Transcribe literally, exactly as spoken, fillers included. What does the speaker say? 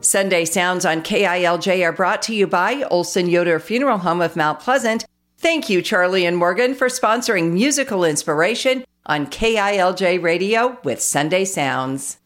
Sunday Sounds on K I L J are brought to you by Olson Yoder Funeral Home of Mount Pleasant. Thank you, Charlie and Morgan, for sponsoring musical inspiration on K I L J Radio with Sunday Sounds.